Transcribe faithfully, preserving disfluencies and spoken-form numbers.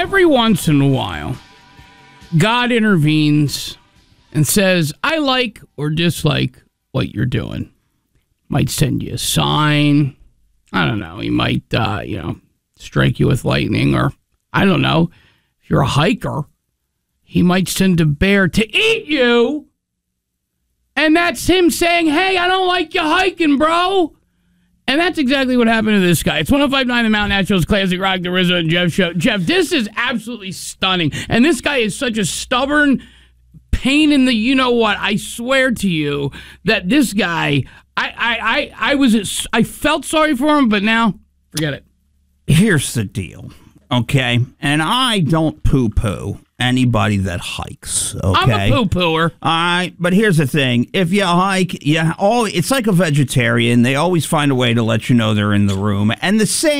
every once in a while, God intervenes and says, I like or dislike what you're doing. Might send you a sign. I don't know. He might, uh, you know, strike you with lightning, or I don't know. If you're a hiker, he might send a bear to eat you. And that's him saying, hey, I don't like you hiking, bro. And that's exactly what happened to this guy. It's one oh five point nine The Mountain Naturals Classic Rock, the Rizzo and Jeff Show. Jeff, this is absolutely stunning. And this guy is such a stubborn pain in the you-know-what. I swear to you that this guy, I, I, I, I was, I felt sorry for him, but now, forget it. Here's the deal, okay? And I don't poo-poo anybody that hikes, okay? I'm a poo-pooer. All right, but here's the thing. If you hike, you all it's like a vegetarian. They always find a way to let you know they're in the room. And the same